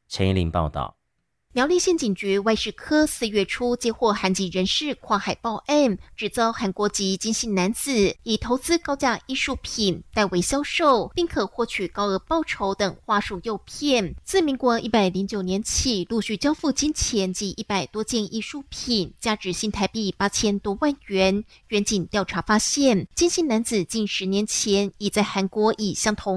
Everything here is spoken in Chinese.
陈怡玲报道。 苗栗县警局外事科4月初接获韩籍人士跨海报案，指遭韩国籍金姓男子以投资高价艺术品代为销售，并可获取高额报酬等话术诱骗。自民国109年起，陆续交付金钱及100多件艺术品，价值新台币8000多万元。远警调查发现，金姓男子近10年前已在韩国以相同